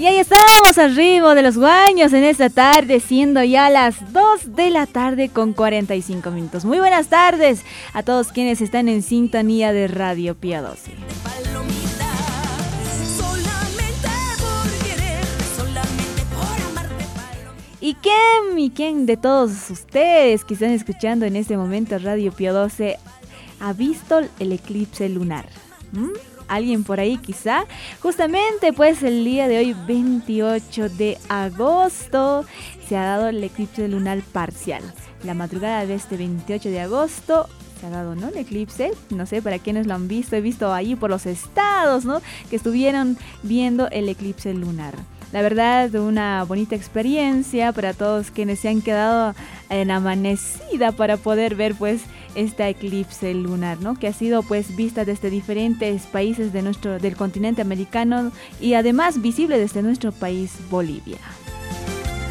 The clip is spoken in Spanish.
Y ahí estamos arriba de los Guaños en esta tarde, siendo ya las 2 de la tarde con 45 minutos. Muy buenas tardes a todos quienes están en sintonía de Radio Pía 12. ¿Y quién de todos ustedes que están escuchando en este momento Radio Pía 12 ha visto el eclipse lunar? ¿Alguien por ahí quizá? Justamente pues el día de hoy, 28 de agosto, se ha dado el eclipse lunar parcial. La madrugada de este 28 de agosto se ha dado, ¿no?, el eclipse. No sé para quienes lo han visto, he visto ahí por los estados, ¿no?, que estuvieron viendo el eclipse lunar. La verdad, una bonita experiencia para todos quienes se han quedado en amanecida para poder ver pues esta eclipse lunar, ¿no?, que ha sido pues vista desde diferentes países del continente americano y además visible desde nuestro país, Bolivia.